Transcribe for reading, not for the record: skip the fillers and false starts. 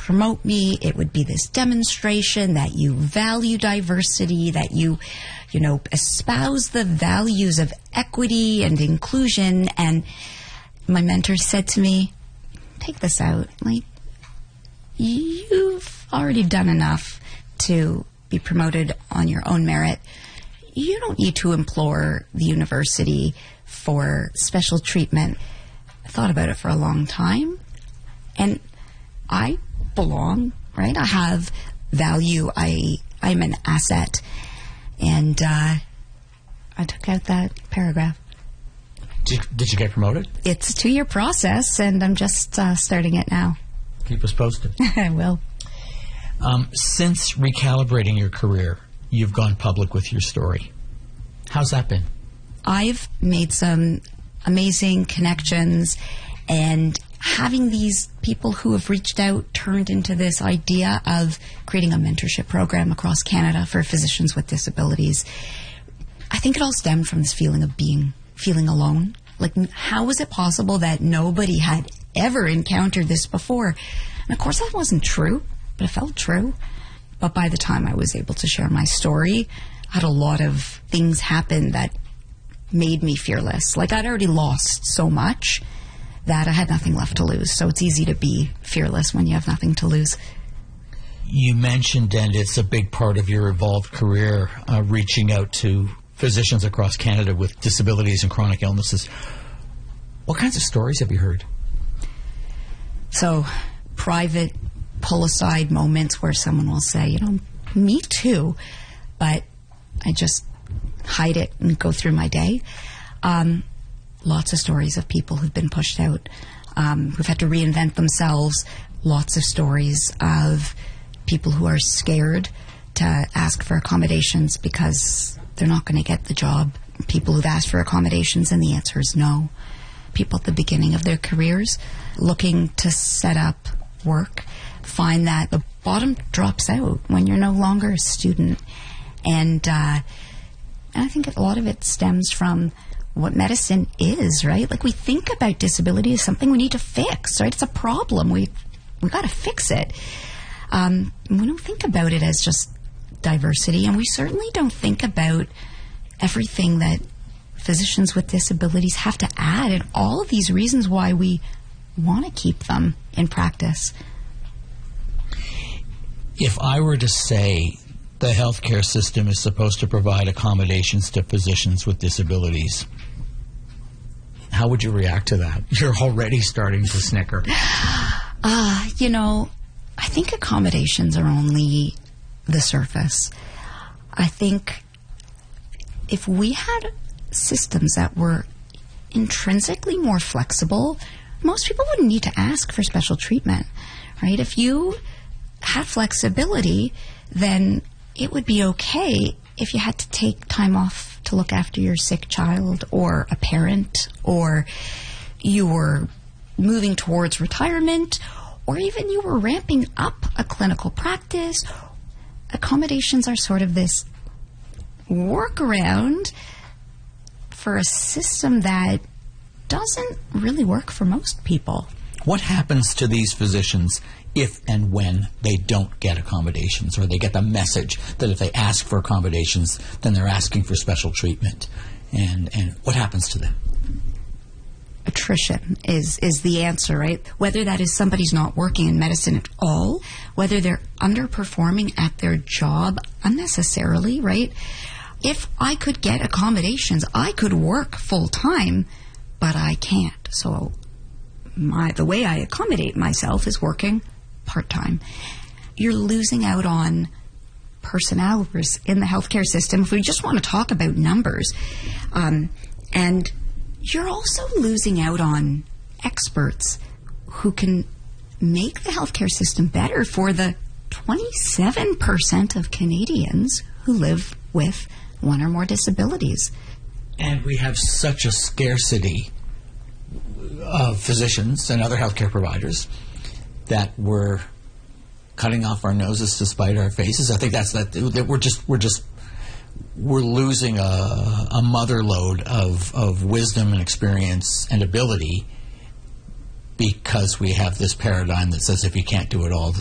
promote me. It would be this demonstration that you value diversity, that you espouse the values of equity and inclusion. And my mentor said to me, take this out. Like, you've already done enough to be promoted on your own merit. You don't need to implore the university for special treatment. I thought about it for a long time, and I belong, right? I have value. I'm an asset. And I took out that paragraph. Did you get promoted? It's a 2-year process, and I'm just starting it now. Keep us posted. I will. Since recalibrating your career, you've gone public with your story. How's that been? I've made some amazing connections, and having these people who have reached out turned into this idea of creating a mentorship program across Canada for physicians with disabilities. I think it all stemmed from this feeling of feeling alone. Like, how was it possible that nobody had ever encountered this before? And of course that wasn't true, but it felt true. But by the time I was able to share my story, I had a lot of things happen that made me fearless. Like, I'd already lost so much that I had nothing left to lose. So it's easy to be fearless when you have nothing to lose. You mentioned, and it's a big part of your evolved career, reaching out to physicians across Canada with disabilities and chronic illnesses. What kinds of stories have you heard? So, private pull-aside moments where someone will say, me too, but I just hide it and go through my day. Lots of stories of people who've been pushed out, who've had to reinvent themselves. Lots of stories of people who are scared to ask for accommodations because they're not going to get the job. People who've asked for accommodations and the answer is no. People at the beginning of their careers looking to set up work find that the bottom drops out when you're no longer a student. And I think a lot of it stems from what medicine is, right? Like, we think about disability as something we need to fix, right? It's a problem. We got to fix it. We don't think about it as just diversity, and we certainly don't think about everything that physicians with disabilities have to add, and all of these reasons why we want to keep them in practice. If I were to say the healthcare system is supposed to provide accommodations to physicians with disabilities, how would you react to that? You're already starting to snicker. I think accommodations are only the surface. I think if we had systems that were intrinsically more flexible, most people wouldn't need to ask for special treatment, right? If you had flexibility, then it would be okay if you had to take time off to look after your sick child or a parent, or you were moving towards retirement, or even you were ramping up a clinical practice. Accommodations are sort of this workaround for a system that doesn't really work for most people. What happens to these physicians if and when they don't get accommodations, or they get the message that if they ask for accommodations, then they're asking for special treatment? And what happens to them? Attrition is the answer, right? Whether that is somebody's not working in medicine at all, whether they're underperforming at their job unnecessarily, right? If I could get accommodations, I could work full-time, but I can't. So the way I accommodate myself is working part-time. You're losing out on person hours in the healthcare system, if we just want to talk about numbers. And you're also losing out on experts who can make the healthcare system better for the 27% of Canadians who live with one or more disabilities. And we have such a scarcity of physicians and other healthcare providers that we're cutting off our noses to spite our faces. I think that we're losing a mother lode of wisdom and experience and ability because we have this paradigm that says if you can't do it all,